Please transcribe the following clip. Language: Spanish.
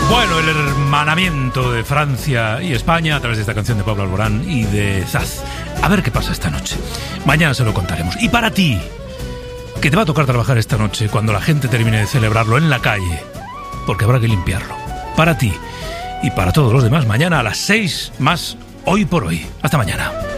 Bueno, el hermanamiento de Francia y España a través de esta canción de Pablo Alborán y de Zaz. A ver qué pasa esta noche. Mañana se lo contaremos. Y para ti, que te va a tocar trabajar esta noche cuando la gente termine de celebrarlo en la calle, porque habrá que limpiarlo. Para ti y para todos los demás, mañana a las 6 más Hoy por Hoy. Hasta mañana.